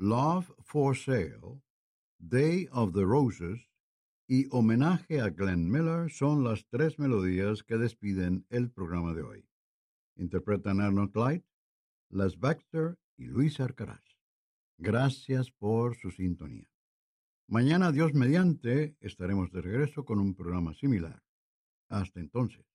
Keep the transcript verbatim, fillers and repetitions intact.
Love for Sale, Day of the Roses y Homenaje a Glenn Miller son las tres melodías que despiden el programa de hoy. Interpretan Arnold Clyde, Les Baxter y Luis Arcaraz. Gracias por su sintonía. Mañana, Dios mediante, estaremos de regreso con un programa similar. Hasta entonces.